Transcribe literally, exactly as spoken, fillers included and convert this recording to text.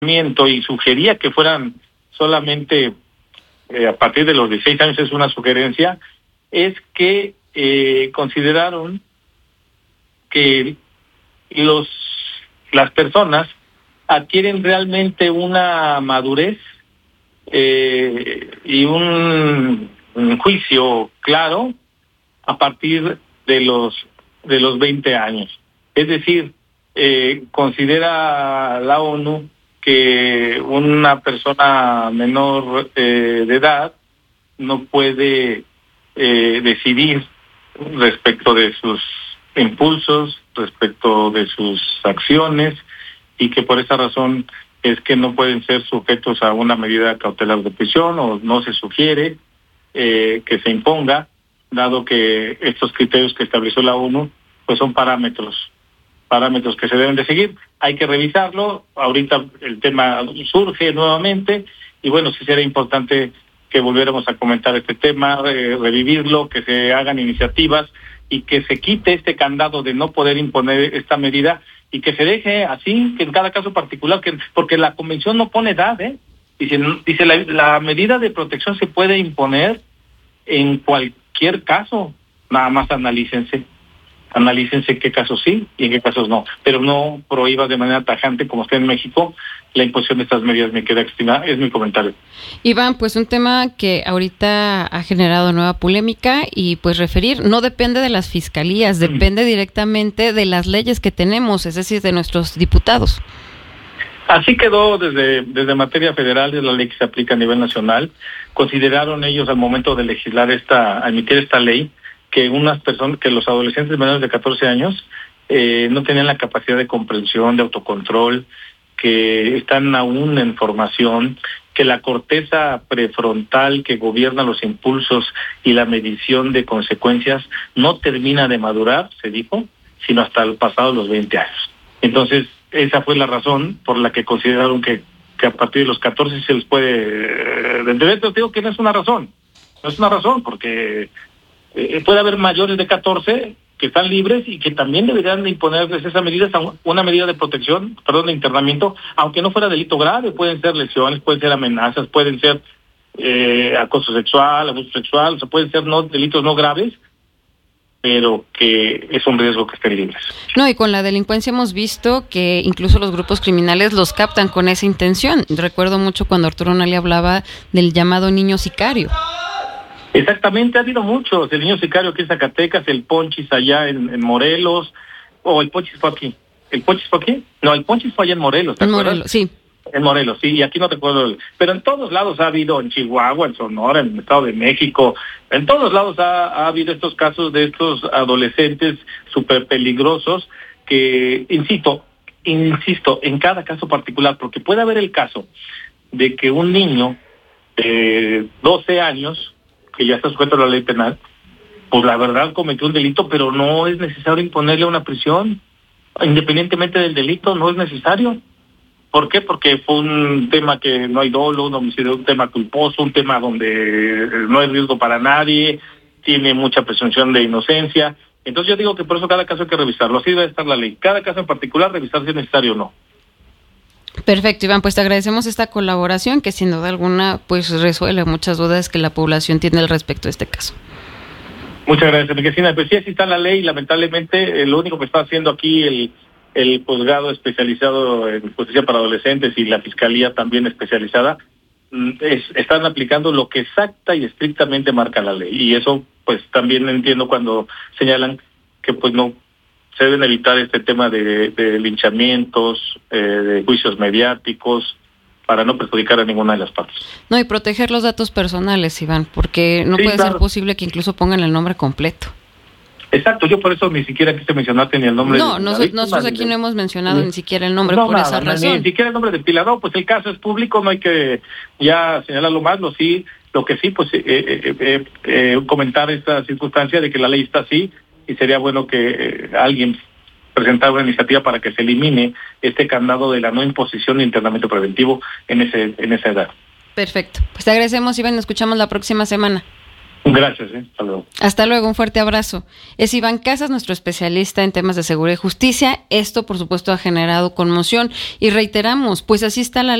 y sugería que fueran solamente eh, a partir de los dieciséis años, es una sugerencia, es que eh, consideraron que los las personas adquieren realmente una madurez eh, y un, un juicio claro a partir de los de los veinte años. Es decir, eh, considera la ONU que una persona menor eh, de edad no puede eh, decidir respecto de sus impulsos, respecto de sus acciones, y que por esa razón es que no pueden ser sujetos a una medida cautelar de prisión, o no se sugiere eh, que se imponga, dado que estos criterios que estableció la ONU pues son parámetros parámetros que se deben de seguir. Hay que revisarlo. Ahorita el tema surge nuevamente y bueno, sí sería importante que volviéramos a comentar este tema, eh, revivirlo, que se hagan iniciativas y que se quite este candado de no poder imponer esta medida y que se deje así, que en cada caso particular, que porque la convención no pone edad, ¿eh? Dice, dice la, la medida de protección se puede imponer en cualquier caso, nada más analícense. Analícense en qué casos sí y en qué casos no, pero no prohíba de manera tajante, como está en México, la imposición de estas medidas. Me queda estimada, es mi comentario. Iván, pues un tema que ahorita ha generado nueva polémica y pues referir, no depende de las fiscalías, depende mm. directamente de las leyes que tenemos, es decir, de nuestros diputados. Así quedó desde, desde materia federal, de la ley que se aplica a nivel nacional. Consideraron ellos al momento de legislar esta, emitir esta ley, que unas personas, que los adolescentes menores de catorce años eh, no tenían la capacidad de comprensión, de autocontrol, que están aún en formación, que la corteza prefrontal que gobierna los impulsos y la medición de consecuencias no termina de madurar, se dijo, sino hasta el pasado los veinte años. Entonces, esa fue la razón por la que consideraron que, que a partir de los catorce se les puede... De hecho, digo que no es una razón, no es una razón, porque... Eh, puede haber mayores de catorce que están libres y que también deberían de imponerles esa medida, una medida de protección, perdón, de internamiento, aunque no fuera delito grave. Pueden ser lesiones, pueden ser amenazas, pueden ser eh, acoso sexual, abuso sexual, o sea, pueden ser no delitos no graves, pero que es un riesgo que estén libres. No, y con la delincuencia hemos visto que incluso los grupos criminales los captan con esa intención. Recuerdo mucho cuando Arturo Nali hablaba del llamado niño sicario. Exactamente, ha habido muchos, el niño sicario aquí en Zacatecas, el Ponchis allá en, en Morelos, o oh, el Ponchis fue aquí, ¿el Ponchis fue aquí? No, el Ponchis fue allá en Morelos, ¿te en acuerdas? Morelos, sí. En Morelos, sí, y aquí no recuerdo, pero en todos lados ha habido, en Chihuahua, en Sonora, en el Estado de México, en todos lados ha, ha habido estos casos de estos adolescentes súper peligrosos que, insisto, insisto, en cada caso particular, porque puede haber el caso de que un niño de doce años, que ya está sujeto a la ley penal, pues la verdad cometió un delito, pero no es necesario imponerle una prisión, independientemente del delito, no es necesario. ¿Por qué? Porque fue un tema que no hay dolo, un homicidio, un tema culposo, un tema donde no hay riesgo para nadie, tiene mucha presunción de inocencia. Entonces yo digo que por eso cada caso hay que revisarlo, así debe estar la ley. Cada caso en particular revisar si es necesario o no. Perfecto, Iván, pues te agradecemos esta colaboración que sin duda alguna pues resuelve muchas dudas que la población tiene al respecto de este caso. Muchas gracias, Enriquecina. Pues sí, así está la ley, lamentablemente eh, lo único que está haciendo aquí el, el juzgado especializado en justicia para adolescentes y la fiscalía también especializada es, están aplicando lo que exacta y estrictamente marca la ley, y eso pues también entiendo cuando señalan que pues no se deben evitar este tema de, de linchamientos, eh, de juicios mediáticos, para no perjudicar a ninguna de las partes. No, y proteger los datos personales, Iván, porque no sí, puede claro. ser posible que incluso pongan el nombre completo. Exacto, yo por eso ni siquiera quise mencionarte ni el nombre. No, de nos, víctima, nosotros aquí de... no hemos mencionado no, ni siquiera el nombre no, por nada, esa no, razón. Ni siquiera el nombre de Pilar, no, pues el caso es público, no hay que ya señalarlo más, lo sí, lo que sí, pues eh, eh, eh, eh, comentar esta circunstancia de que la ley está así, y sería bueno que eh, alguien presentar una iniciativa para que se elimine este candado de la no imposición de internamiento preventivo en ese en esa edad. Perfecto. Pues te agradecemos, Iván, nos escuchamos la próxima semana. Gracias, ¿eh? Hasta luego. Hasta luego, un fuerte abrazo. Es Iván Casas, nuestro especialista en temas de seguridad y justicia. Esto, por supuesto, ha generado conmoción y reiteramos, pues así está la